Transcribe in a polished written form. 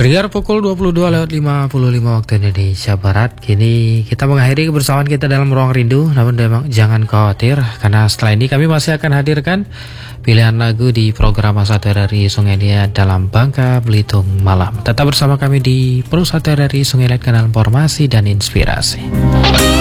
Pendengar pukul 22:55 waktu Indonesia Barat. Kini kita mengakhiri kebersamaan kita dalam Ruang Rindu. Namun jangan khawatir, karena setelah ini kami masih akan hadirkan pilihan lagu di program Satu dari Sungai Liat dalam Bangka Belitung Malam. Tetap bersama kami di Pro Satu dari Sungai Liat, kanal informasi dan inspirasi.